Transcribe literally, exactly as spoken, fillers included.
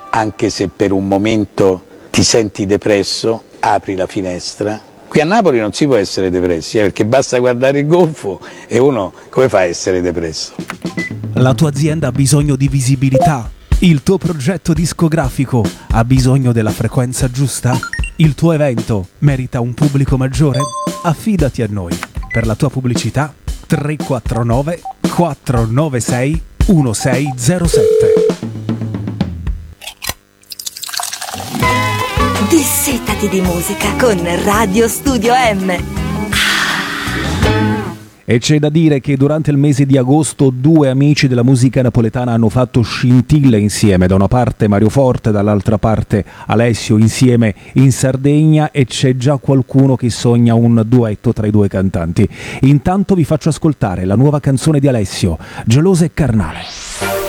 anche se per un momento ti senti depresso, apri la finestra. Qui a Napoli non si può essere depressi, eh, perché basta guardare il golfo e uno come fa a essere depresso? La tua azienda ha bisogno di visibilità? Il tuo progetto discografico ha bisogno della frequenza giusta? Il tuo evento merita un pubblico maggiore? Affidati a noi. Per la tua pubblicità tre quattro nove quattro nove sei uno sei zero sette. Dissetati di musica con Radio Studio M. E c'è da dire che durante il mese di agosto due amici della musica napoletana hanno fatto scintille insieme, da una parte Mario Forte, dall'altra parte Alessio, insieme in Sardegna, e c'è già qualcuno che sogna un duetto tra i due cantanti. Intanto vi faccio ascoltare la nuova canzone di Alessio, Gelosa e Carnale.